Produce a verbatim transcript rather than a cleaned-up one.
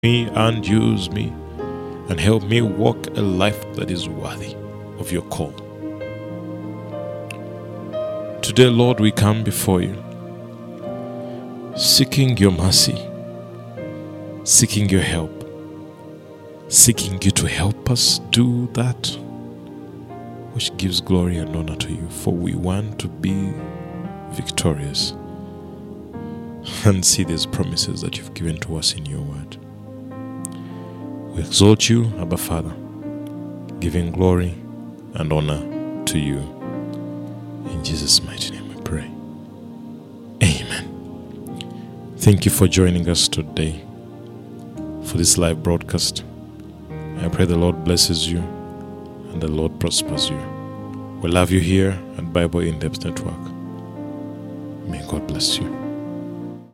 me and use me and help me walk a life that is worthy of your call. Today, Lord, we come before you, seeking your mercy, seeking your help, seeking you to help us do that which gives glory and honor to you, for we want to be victorious and see these promises that you've given to us in your word. We exalt you, Abba Father, giving glory and honor to you. In Jesus' mighty name we pray. Amen. Thank you for joining us today for this live broadcast. I pray the Lord blesses you and the Lord prospers you. We love you here at Bible In-Depth Network. May God bless you.